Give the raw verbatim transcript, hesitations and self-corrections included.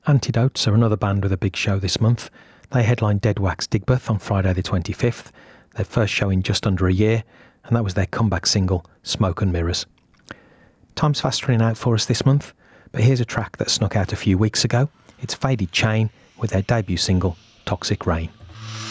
Antidotes are another band with a big show this month. They headlined Dead Wax Digbeth on Friday the twenty-fifth, their first show in just under a year, and that was their comeback single, Smoke and Mirrors. Time's fast running out for us this month, but here's a track that snuck out a few weeks ago. It's Faded Chain with their debut single, Toxic Rain.